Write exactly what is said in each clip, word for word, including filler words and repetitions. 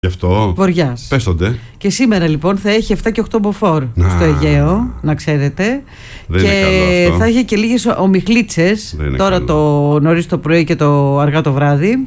Γι' αυτό. Βοριάς. Πέστονται. Και σήμερα λοιπόν θα έχει επτά και οκτώ μποφόρ Να. στο Αιγαίο, να ξέρετε. Δεν και είναι καλό αυτό. θα έχει και λίγες ομιχλίτσες τώρα καλό. το νωρίς το πρωί και το αργά το βράδυ.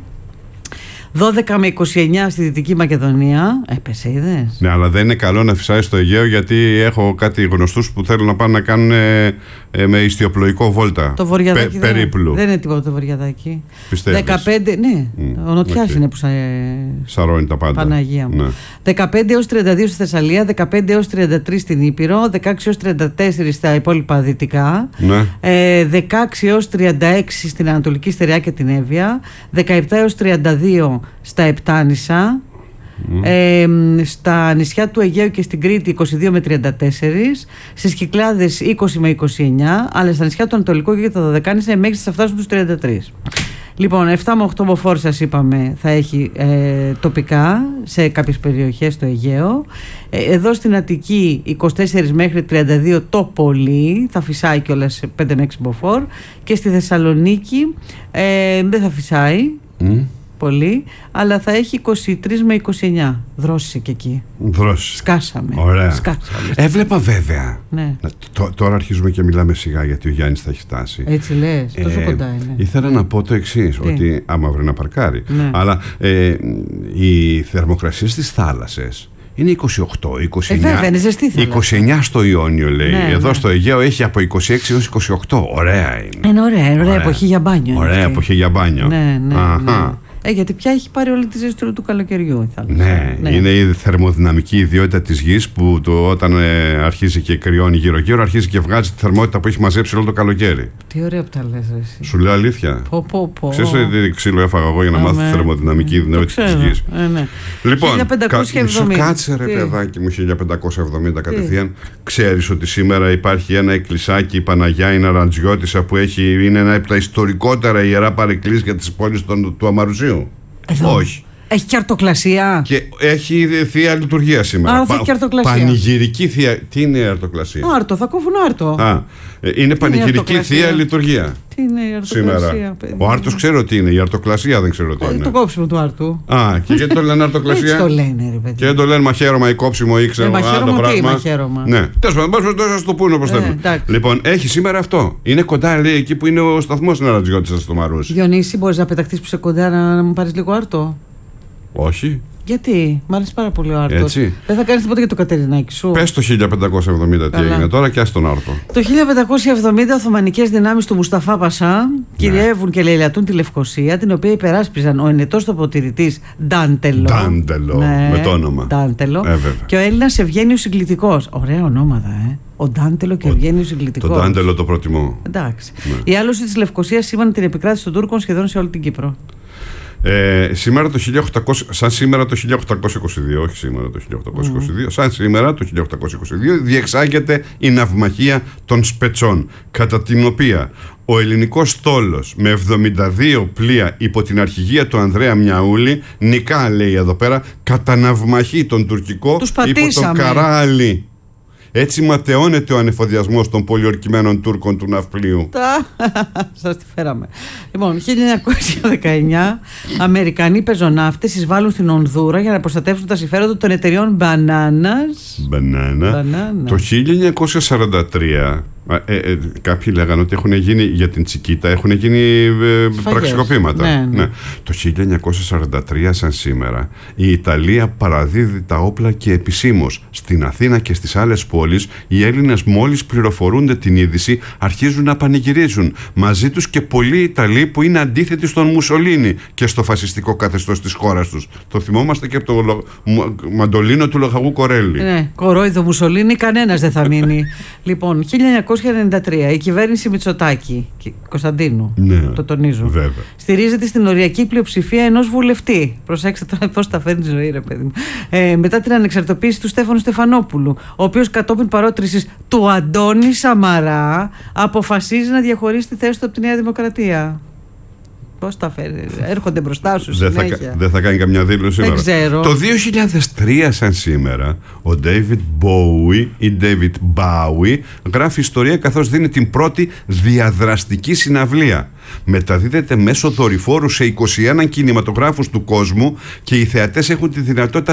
δώδεκα με είκοσι εννιά στη Δυτική Μακεδονία. Έπεσε, είδες. Ναι, αλλά δεν είναι καλό να φυσάει στο Αιγαίο, γιατί έχω κάτι γνωστούς που θέλουν να πάνε να κάνουν ε, ε, με ιστιοπλοϊκό βόλτα. Το Βορειαδάκι Πε, περίπλου. Δεν είναι τίποτα το Βορειαδάκι. Πιστεύεις? δεκαπέντε, ναι. Mm, Ο Νοτιάς okay. είναι που σα... Σαρώνει τα πάντα. Παναγία μου. Ναι. δεκαπέντε έως τριάντα δύο στη Θεσσαλία, δεκαπέντε έως τριάντα τρία στην Ήπειρο, δεκαέξι έως τριάντα τέσσερα στα υπόλοιπα δυτικά, Ναι. ε, δεκαέξι έως τριάντα έξι στην Ανατολική Στερεά και την Εύβοια, δεκαεπτά έως τριάντα δύο στα Επτάνησα, mm. ε, στα νησιά του Αιγαίου και στην Κρήτη είκοσι δύο με τριάντα τέσσερα, στις Κυκλάδες είκοσι με είκοσι εννιά, αλλά στα νησιά του Ανατολικού και τα Δωδεκάνησα μέχρι να φτάσουν τους τριάντα τρία. Λοιπόν, επτά με οκτώ μποφόρ σας είπαμε θα έχει ε, τοπικά σε κάποιες περιοχές στο Αιγαίο. Ε, εδώ στην Αττική είκοσι τέσσερα μέχρι τριάντα δύο το πολύ, θα φυσάει κιόλας πέντε με έξι μποφόρ. Και στη Θεσσαλονίκη ε, δεν θα φυσάει mm. πολύ, αλλά θα έχει είκοσι τρία με είκοσι εννιά. Δρόσησε και εκεί. Δρόσησε. Σκάσαμε. Ωραία. Σκάσαμε. Έβλεπα βέβαια. Ναι. Τ, τώρα αρχίζουμε και μιλάμε σιγά, γιατί ο Γιάννης θα έχει φτάσει. Έτσι λες, τόσο ε, κοντά είναι. Ήθελα να πω το εξής, ότι άμα βρει να παρκάρει. Ναι. Αλλά ε, οι θερμοκρασίες στις θάλασσες είναι είκοσι οκτώ, είκοσι εννιά, ε, βέβαια, είναι ζεστή θάλασσα. είκοσι εννιά στο Ιόνιο λέει. Ναι, Εδώ ναι. στο Αιγαίο έχει από είκοσι έξι έως είκοσι οκτώ. Ωραία είναι. Είναι ωραία, ωραία, ωραία εποχή για μπάνιο. Ωραία εποχή για μπάνιο. Ναι, ναι, Αχα. ναι. Ε, γιατί πια έχει πάρει όλη τη ζεστούρα του καλοκαιριού η θάλασσα. Ναι, ναι, είναι η θερμοδυναμική ιδιότητα της γης που το, όταν ε, αρχίζει και κρυώνει γύρω-γύρω, αρχίζει και βγάζει τη θερμότητα που έχει μαζέψει όλο το καλοκαίρι. Τι ωραία που τα λες, ρε, εσύ. Σου λέω αλήθεια. Πω, πω, πω. Ξέρεις τι ξύλο έφαγα εγώ για να μάθω τη θερμοδυναμική ιδιότητα της γης. Ε, ναι. Λοιπόν, χίλια πεντακόσια εβδομήντα. κα, κάτσε ρε τι? παιδάκι μου, χίλια πεντακόσια εβδομήντα κατευθείαν. Ξέρεις ότι σήμερα υπάρχει ένα εκκλησάκι, η Παναγιά η Ναραντζιώτισσα, που έχει, είναι ένα από τα ιστορικότερα ιερά παρεκκλήσια της πόλης των, του Αμαρουσίου. Εδώ. Όχι. Έχει και αρτοκλασία. Και έχει θεία λειτουργία σήμερα. Α, θα έχει και αρτοκλασία. Πανηγυρική θεία. Τι είναι η αρτοκλασία? Άρτο, θα κόβουν άρτο. Α, είναι πανηγυρική θεία λειτουργία. Τι είναι η αρτοκλασία? Σήμερα. Ο άρτος ξέρω τι είναι. Η αρτοκλασία δεν ξέρω τι είναι. Το κόψιμο του άρτου. Α, και γιατί το λένε αρτοκλασία? Έτσι το λένε, ρε παιδί. Και δεν το λένε μαχαίρωμα ή κόψιμο ή ξέρω ε, μαχαίρωμα, τι μαχαίρωμα. Ναι, τέλος πάντων, θα το πούνε όπως θέλουν. Λοιπόν, έχει σήμερα αυτό. Είναι κοντά, λέει, εκεί που είναι ο σταθμός Ναρατζιώτισσας στο Μαρούσι. Διονύση, μπορείς να πεταχτείς που σε κοντά να μου πάρεις λίγο άρτο? Όχι. Γιατί, μ' αρέσει πάρα πολύ ο άρτος. Έτσι. Δεν θα κάνεις τίποτα για το Κατερινάκι σου? Πες το χίλια πεντακόσια εβδομήντα τι έγινε τώρα και ας τον άρτο. Το χίλια πεντακόσια εβδομήντα Οθωμανικές δυνάμεις του Μουσταφά Πασά ναι. κυριεύουν και λαιλατούν τη Λευκοσία, την οποία υπεράσπιζαν ο ενετός τοποτηρητής Ντάντελο. Ντάντελο, ναι, με το όνομα. Ντάντελο. Ε, και ο Έλληνας Ευγένιος Συγκλητικός. Ωραία ονόματα, ε. Ο Ντάντελο και ο Ευγένιος Συγκλητικός. Το Ντάντελο το προτιμώ. Εντάξει. Ναι. Η άλωση της Λευκοσίας σήμανε την επικράτηση των Τούρκων σχεδόν σε όλη την Κύπρο. Ε, σήμερα το χίλια οκτακόσια, σαν σήμερα το χίλια οκτακόσια είκοσι δύο, όχι σήμερα το χίλια οκτακόσια είκοσι δύο, mm. σαν σήμερα το χίλια οκτακόσια είκοσι δύο διεξάγεται η ναυμαχία των Σπετσών, κατά την οποία ο ελληνικός στόλος με εβδομήντα δύο πλοία υπό την αρχηγία του Ανδρέα Μιαούλη νικά, λέει εδώ πέρα, καταναυμαχεί τον τουρκικό υπό τον Καράλη. Έτσι ματαιώνεται ο ανεφοδιασμός των πολιορκημένων Τούρκων του ναυπλίου. Σας τη φέραμε. Λοιπόν, χίλια εννιακόσια δεκαεννιά Αμερικανοί πεζοναύτες εισβάλλουν στην Ονδούρα για να προστατεύσουν τα συμφέροντα των εταιριών Μπανάνας. Μπανάνα. Το χίλια εννιακόσια σαράντα τρία ε, ε, κάποιοι λέγανε ότι έχουν γίνει για την Τσικίτα, έχουν γίνει ε, πραξικοπήματα. Ναι, ναι. Ναι. Το χίλια εννιακόσια σαράντα τρία, σαν σήμερα, η Ιταλία παραδίδει τα όπλα και επισήμως στην Αθήνα και στις άλλες πόλεις. Οι Έλληνες, μόλις πληροφορούνται την είδηση, αρχίζουν να πανηγυρίζουν. Μαζί τους και πολλοί Ιταλοί που είναι αντίθετοι στον Μουσολίνι και στο φασιστικό καθεστώς της χώρας τους. Το θυμόμαστε και από το λο... μαντολίνο του λογαγού Κορέλη. Ναι, κορόιδο Μουσολίνι κανένας δεν θα μείνει. Λοιπόν, χίλια εννιακόσια ενενήντα τρία η κυβέρνηση Μητσοτάκη Κωνσταντίνου, ναι, το τονίζω, βέβαια, στηρίζεται στην οριακή πλειοψηφία ενός βουλευτή. Προσέξτε τώρα πώς τα φέρνει η ζωή, ρε παιδί μου. Ε, μετά την ανεξαρτοποίηση του Στέφανου Στεφανόπουλου, ο οποίος κατόπιν παρότρησης του Αντώνη Σαμαρά αποφασίζει να διαχωρίσει τη θέση του από τη Νέα Δημοκρατία. Πώς τα φέρει, έρχονται μπροστά σου δεν συνέχεια. Θα, δεν θα κάνει καμιά δήλωση σήμερα. Δεν ξέρω. Το δύο χιλιάδες τρία σαν σήμερα, ο David Bowie ή David Bowie γράφει ιστορία καθώς δίνει την πρώτη διαδραστική συναυλία. Μεταδίδεται μέσω δορυφόρου σε είκοσι ένα κινηματογράφους του κόσμου και οι θεατές έχουν τη δυνατότητα